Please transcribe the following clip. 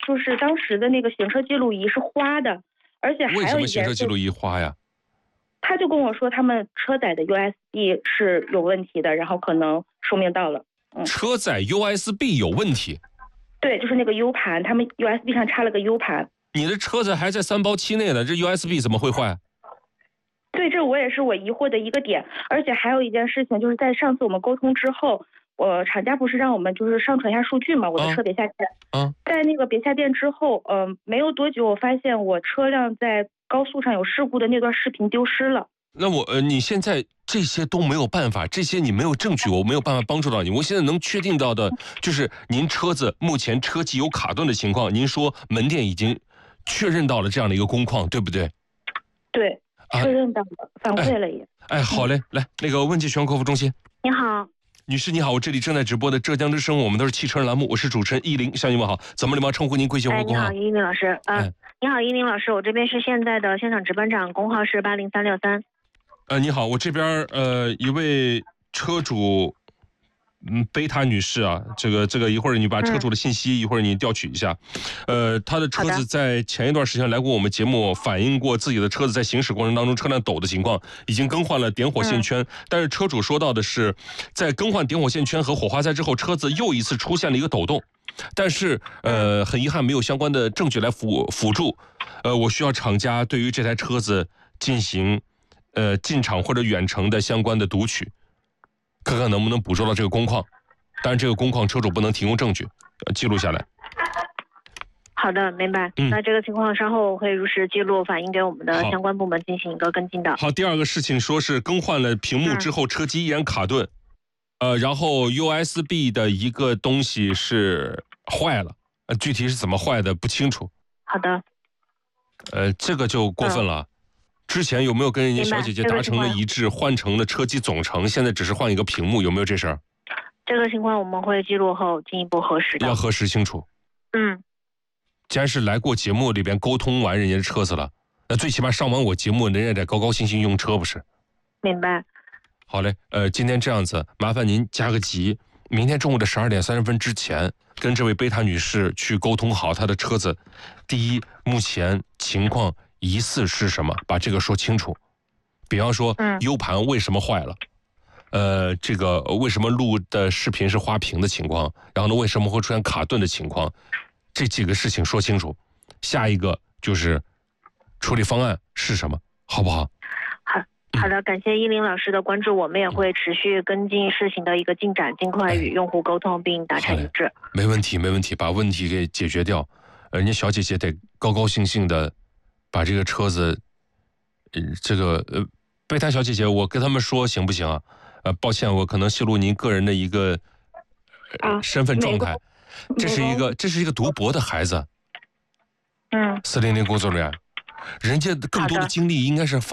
就是当时的那个行车记录仪是花的，而且还有一件事， 为什么行车记录仪花呀？ 他就跟我说他们车载的 USB 是有问题的，然后可能寿命到了。 车载 USB 有问题？ 对，就是那个 U 盘，他们 USB 上插了个 U 盘。 你的车子还在3包期内呢，这 USB 怎么会坏？ 对，这我也是我疑惑的一个点。而且还有一件事情，就是在上次我们沟通之后，厂家不是让我们就是上传一下数据嘛，我的车别下店。在那个别下店之后，没有多久，我发现我车辆在高速上有事故的那段视频丢失了。 那你现在这些都没有办法，这些你没有证据，我没有办法帮助到你。我现在能确定到的就是您车子目前车机有卡顿的情况，您说门店已经确认到了这样的一个工况，对不对？ 对，确认到了，反馈了也。 好嘞，来那个问界全客服中心。 你好， 女士你好，我这里正在直播的浙江之声，我们都是汽车人栏目，我是主持人依林，向你问好，怎么礼貌称呼您贵姓或工号？ 你好，依林老师。你好，依林老师，我这边是现在的现场值班长，工号是80363。 你好，我这边一位车主，贝塔女士啊，这个一会儿你把车主的信息一会儿你调取一下，她的车子在前一段时间来过我们节目，反映过自己的车子在行驶过程当中车辆抖的情况，已经更换了点火线圈，但是车主说到的是，在更换点火线圈和火花塞之后，车子又一次出现了一个抖动，但是很遗憾没有相关的证据来辅助，我需要厂家对于这台车子进行进场或者远程的相关的读取，看看能不能捕捉到这个工况。当然这个工况车主不能提供证据，记录下来。 好的，明白。那这个情况稍后我会如实记录，反映给我们的相关部门进行一个跟进的。 好，第二个事情说是更换了屏幕之后，车机依然卡顿，然后 USB 的一个东西是坏了，具体是怎么坏的不清楚。 好的。 这个就过分了。之前有没有跟人家小姐姐达成了一致，换成了车机总成，现在只是换一个屏幕，有没有这事儿？ 这个情况我们会记录后进一步核实的。 要核实清楚。既然是来过节目里边沟通完人家的车子了，那最起码上完我节目，人家得高高兴兴用车不是？ 明白。 好嘞，今天这样子，麻烦您加个急，明天中午的12点30分之前，跟这位贝塔女士去沟通好她的车子。第一，目前情况疑似是什么？把这个说清楚。比方说，U 盘为什么坏了？这个为什么录的视频是花屏的情况？然后呢，为什么会出现卡顿的情况？这几个事情说清楚。下一个就是处理方案是什么，好不好？ 好的，感谢依林老师的关注，我们也会持续跟进事情的一个进展，尽快与用户沟通并达成一致。 没问题，没问题，把问题给解决掉。人家小姐姐得高高兴兴的把这个车子，备胎小姐姐，我跟他们说行不行啊？抱歉，我可能泄露您个人的一个身份状态。这是一个读博的孩子。400工作人员，人家更多的精力应该是放